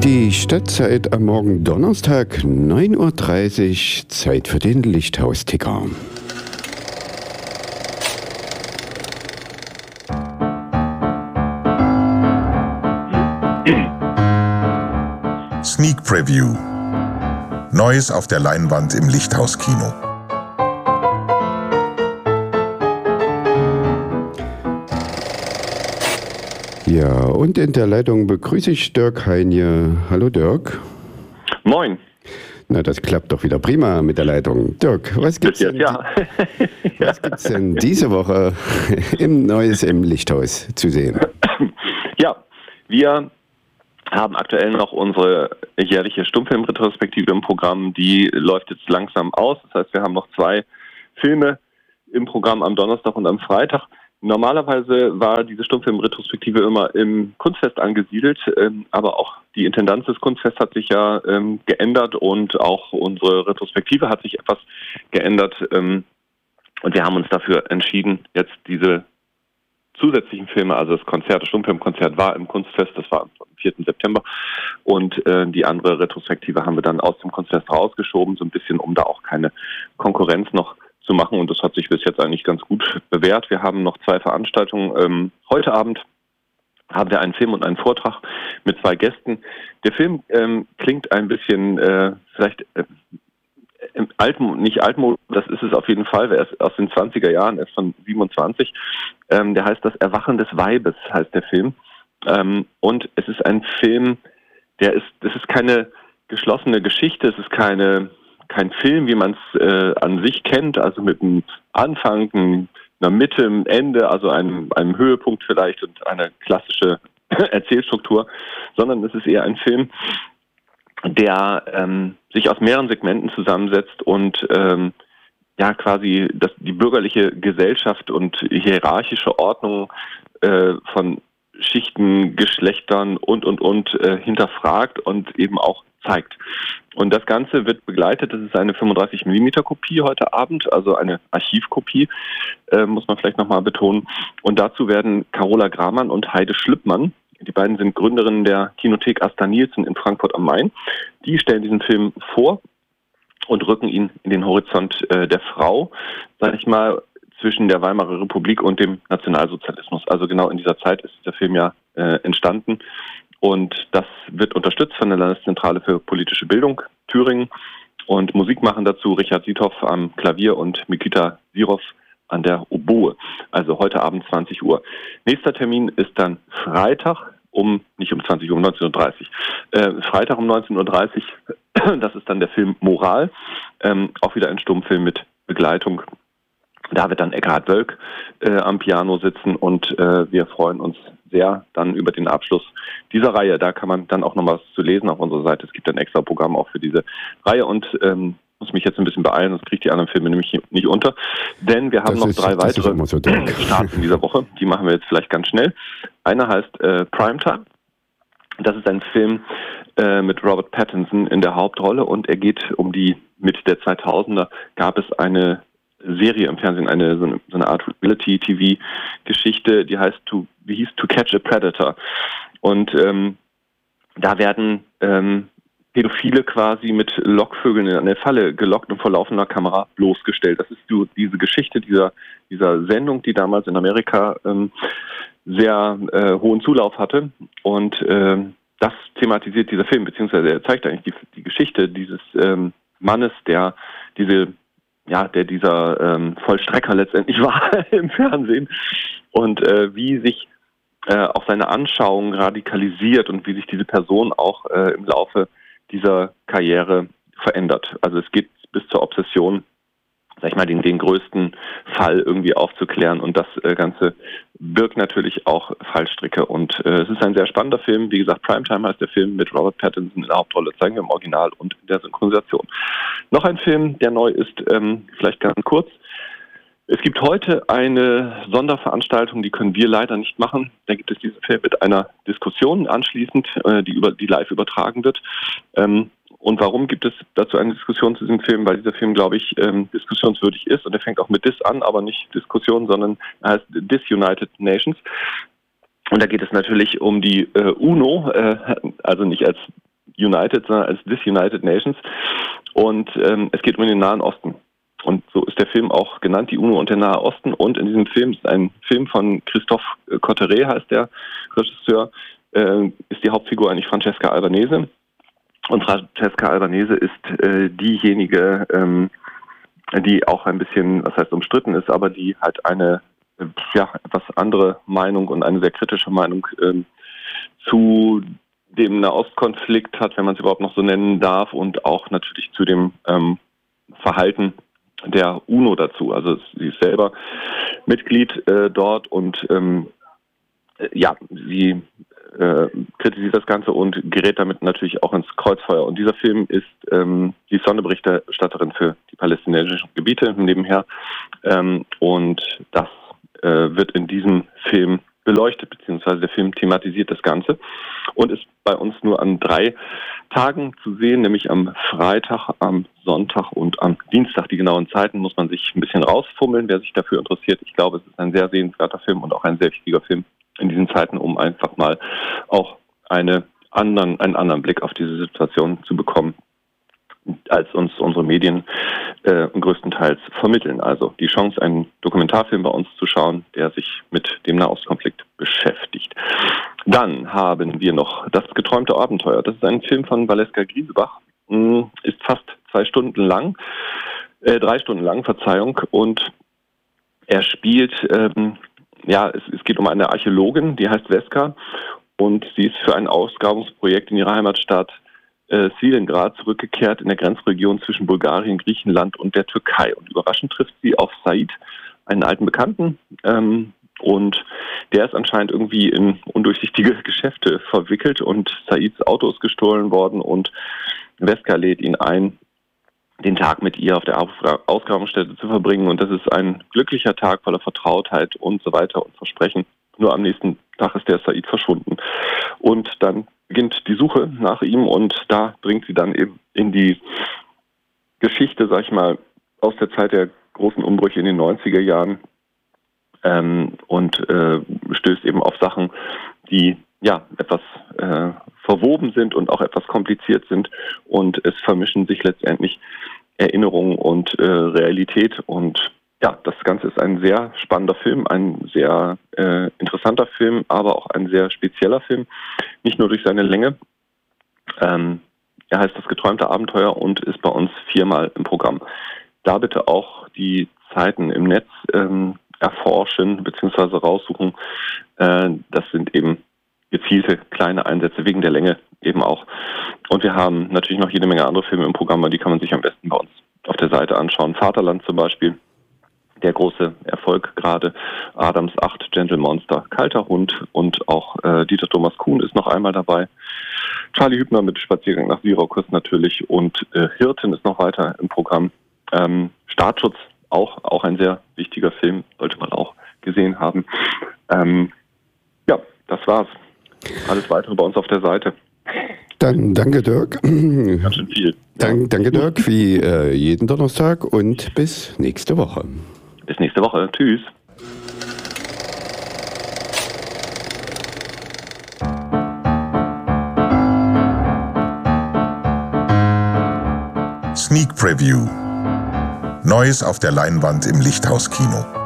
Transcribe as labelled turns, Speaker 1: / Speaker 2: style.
Speaker 1: Die Stadtzeit am Morgen Donnerstag, 9:30 Uhr, Zeit für den Lichthaus-Ticker.
Speaker 2: Sneak Preview. Neues auf der Leinwand im Lichthaus-Kino.
Speaker 1: Ja, und in der Leitung begrüße ich Dirk Heinje. Hallo Dirk.
Speaker 3: Moin.
Speaker 1: Na, das klappt doch wieder prima mit der Leitung. Dirk, was gibt's denn, was gibt's denn diese Woche Neues im Lichthaus zu sehen?
Speaker 3: Ja, wir haben aktuell noch unsere jährliche Stummfilmretrospektive im Programm. Die läuft jetzt langsam aus. Das heißt, wir haben noch 2 Filme im Programm am Donnerstag und am Freitag. Normalerweise war diese Stummfilmretrospektive immer im Kunstfest angesiedelt, aber auch die Intendanz des Kunstfests hat sich ja geändert und auch unsere Retrospektive hat sich etwas geändert. Und wir haben uns dafür entschieden, jetzt diese zusätzlichen Filme, also das Konzert, das Stummfilmkonzert war im Kunstfest, das war am 4. September und die andere Retrospektive haben wir dann aus dem Kunstfest rausgeschoben, so ein bisschen, um da auch keine Konkurrenz noch zu machen, und das hat sich bis jetzt eigentlich ganz gut bewährt. Wir haben noch 2 Veranstaltungen. Heute Abend haben wir einen Film und einen Vortrag mit 2 Gästen. Der Film klingt ein bisschen vielleicht nicht altmodisch, das ist es auf jeden Fall, er ist aus den 20er Jahren, er ist von 27. Der heißt Das Erwachen des Weibes, heißt der Film. Und es ist ein Film, das ist keine geschlossene Geschichte, es ist kein Film, wie man es an sich kennt, also mit einem Anfang, einer Mitte, einem Ende, also einem Höhepunkt vielleicht und eine klassische Erzählstruktur, sondern es ist eher ein Film, der sich aus mehreren Segmenten zusammensetzt und quasi die bürgerliche Gesellschaft und hierarchische Ordnung von Schichten, Geschlechtern und hinterfragt und eben auch zeigt. Und das Ganze wird begleitet, das ist eine 35mm Kopie heute Abend, also eine Archivkopie, muss man vielleicht nochmal betonen. Und dazu werden Carola Gramann und Heide Schlüppmann, die beiden sind Gründerinnen der Kinothek Asta Nielsen in Frankfurt am Main, die stellen diesen Film vor und rücken ihn in den Horizont der Frau, sage ich mal, zwischen der Weimarer Republik und dem Nationalsozialismus. Also genau in dieser Zeit ist der Film ja entstanden. Und das wird unterstützt von der Landeszentrale für politische Bildung Thüringen. Und Musik machen dazu Richard Siethoff am Klavier und Mikita Sirov an der Oboe. Also heute Abend 20 Uhr. Nächster Termin ist dann Freitag nicht um 20 Uhr, um 19:30 Uhr. Freitag um 19:30 Uhr, das ist dann der Film Moral. Auch wieder ein Stummfilm mit Begleitung. Da wird dann Eckhard Wölk am Piano sitzen und wir freuen uns sehr dann über den Abschluss dieser Reihe. Da kann man dann auch noch was zu lesen auf unserer Seite. Es gibt ein extra Programm auch für diese Reihe und muss mich jetzt ein bisschen beeilen, sonst kriege ich die anderen Filme nämlich nicht unter. Denn wir haben noch 3 weitere Starts in dieser Woche. Die machen wir jetzt vielleicht ganz schnell. Einer heißt Primetime. Das ist ein Film mit Robert Pattinson in der Hauptrolle und er geht um die Mitte der 2000er. Gab es eine Serie im Fernsehen, so eine Art Reality-TV-Geschichte, die hieß To Catch a Predator. Und da werden Pädophile quasi mit Lockvögeln in eine Falle gelockt und vor laufender Kamera bloßgestellt. Das ist diese Geschichte dieser Sendung, die damals in Amerika sehr hohen Zulauf hatte. Und das thematisiert dieser Film, beziehungsweise er zeigt eigentlich die Geschichte dieses Mannes, der dieser Vollstrecker letztendlich war im Fernsehen und wie sich auch seine Anschauung radikalisiert und wie sich diese Person auch im Laufe dieser Karriere verändert. Also es geht bis zur Obsession, sag ich mal, den größten Fall irgendwie aufzuklären und das Ganze birgt natürlich auch Fallstricke und es ist ein sehr spannender Film. Wie gesagt, Primetime heißt der Film mit Robert Pattinson in der Hauptrolle, zeigen wir im Original und in der Synchronisation. Noch ein Film, der neu ist, vielleicht ganz kurz. Es gibt heute eine Sonderveranstaltung, die können wir leider nicht machen. Da gibt es diesen Film mit einer Diskussion anschließend, die live übertragen wird. Und warum gibt es dazu eine Diskussion zu diesem Film? Weil dieser Film, glaube ich, diskussionswürdig ist. Und er fängt auch mit Dis an, aber nicht Diskussion, sondern er heißt Disunited Nations. Und da geht es natürlich um die UNO, also nicht als United, sondern als Disunited Nations. Und es geht um den Nahen Osten. Und so ist der Film auch genannt, die UNO und der Nahe Osten. Und in diesem Film ist ein Film von Christophe Cotteret, heißt der Regisseur, ist die Hauptfigur eigentlich Francesca Albanese. Und Francesca Albanese ist diejenige, die auch ein bisschen, was heißt umstritten ist, aber die halt eine etwas andere Meinung und eine sehr kritische Meinung zu dem Nahostkonflikt hat, wenn man es überhaupt noch so nennen darf, und auch natürlich zu dem Verhalten der UNO dazu. Also sie ist selber Mitglied dort und sie kritisiert das Ganze und gerät damit natürlich auch ins Kreuzfeuer. Und dieser Film ist die Sonderberichterstatterin für die palästinensischen Gebiete nebenher. Und das wird in diesem Film beleuchtet, beziehungsweise der Film thematisiert das Ganze und ist bei uns nur an 3 Tagen zu sehen, nämlich am Freitag, am Sonntag und am Dienstag. Die genauen Zeiten muss man sich ein bisschen rausfummeln, wer sich dafür interessiert. Ich glaube, es ist ein sehr sehenswerter Film und auch ein sehr wichtiger Film in diesen Zeiten, um einfach mal auch einen anderen Blick auf diese Situation zu bekommen, als uns unsere Medien größtenteils vermitteln. Also die Chance, einen Dokumentarfilm bei uns zu schauen, der sich mit dem Nahostkonflikt beschäftigt. Dann haben wir noch Das geträumte Abenteuer. Das ist ein Film von Valeska Griesebach. Ist fast 3 Stunden lang, und er spielt, es geht um eine Archäologin, die heißt Veska, und sie ist für ein Ausgrabungsprojekt in ihrer Heimatstadt Svilengrad zurückgekehrt in der Grenzregion zwischen Bulgarien, Griechenland und der Türkei. Und überraschend trifft sie auf Said, einen alten Bekannten, und der ist anscheinend irgendwie in undurchsichtige Geschäfte verwickelt und Saids Auto ist gestohlen worden und Veska lädt ihn ein, den Tag mit ihr auf der Ausgrabungsstätte zu verbringen. Und das ist ein glücklicher Tag voller Vertrautheit und so weiter und Versprechen. Nur am nächsten Tag ist der Said verschwunden. Und dann beginnt die Suche nach ihm und da bringt sie dann eben in die Geschichte, sag ich mal, aus der Zeit der großen Umbrüche in den 90er Jahren und stößt eben auf Sachen, die etwas verwoben sind und auch etwas kompliziert sind, und es vermischen sich letztendlich Erinnerung und Realität, und das Ganze ist ein sehr spannender Film, ein sehr interessanter Film, aber auch ein sehr spezieller Film, nicht nur durch seine Länge. Er heißt Das geträumte Abenteuer und ist bei uns 4-mal im Programm. Da bitte auch die Zeiten im Netz erforschen bzw. raussuchen. Das sind eben gezielte kleine Einsätze wegen der Länge eben auch. Und wir haben natürlich noch jede Menge andere Filme im Programm, aber die kann man sich am besten bei uns auf der Seite anschauen. Vaterland zum Beispiel, der große Erfolg gerade, Adams 8, Gentle Monster, Kalter Hund, und auch Dieter Thomas Kuhn ist noch einmal dabei. Charlie Hübner mit Spaziergang nach Syrakus natürlich, und Hirten ist noch weiter im Programm. Staatsschutz, auch ein sehr wichtiger Film, sollte man auch gesehen haben. Das war's. Alles weitere bei uns auf der Seite.
Speaker 1: Dann danke, Dirk.
Speaker 3: Ganz schön viel.
Speaker 1: Danke, Dirk, wie jeden Donnerstag, und bis nächste Woche.
Speaker 3: Bis nächste Woche. Tschüss.
Speaker 2: Sneak Preview. Neues auf der Leinwand im Lichthaus Kino.